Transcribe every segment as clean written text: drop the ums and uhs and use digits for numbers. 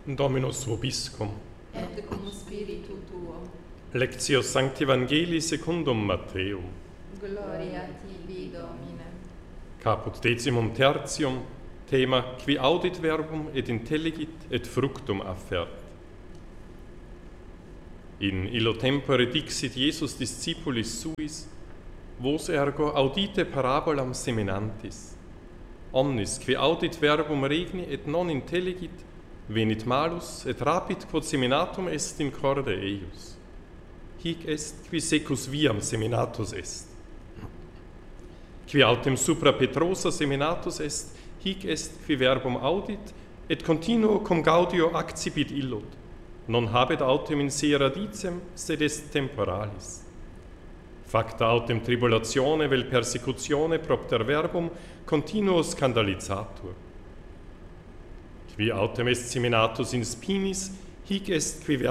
Dominus vobiscum. Et cum spiritu tuo. Lectio Sancti Evangelii secundum Matteum. Gloria tibi, Domine. Caput decimum tertium, thema qui audit verbum et intelligit et fructum affert. In illo tempore dixit Iesus discipulis suis, vos ergo audite parabolam seminantis. Omnis qui audit verbum regni et non intelligit, venit malus et rapit quod seminatum est in corde eius. Hic est qui secus viam seminatus est. Qui autem supra Petrosa seminatus est, hic est qui verbum audit, et continuo cum gaudio accipit illud. Non habet autem in se radicem, sed est temporalis. Facta autem tribulatione vel persecutione propter verbum continuo scandalizatur. Qui autem est seminatus in spinis, hic est qui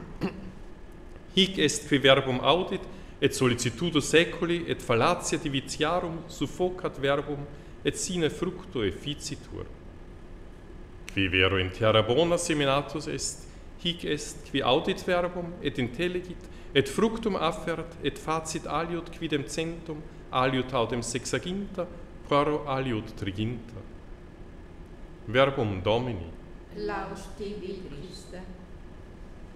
verbum audit, et sollicitudo seculi et fallatia divitiarum suffocat verbum, et sine fructo efficitur. Qui vero in terra bona seminatus est, hic est qui audit verbum, et intelligit, et fructum affert, et facit aliud quidem centum, aliud audem sexaginta, quaro aliud triginta. Verbum Domini. Laus tibi, Christe.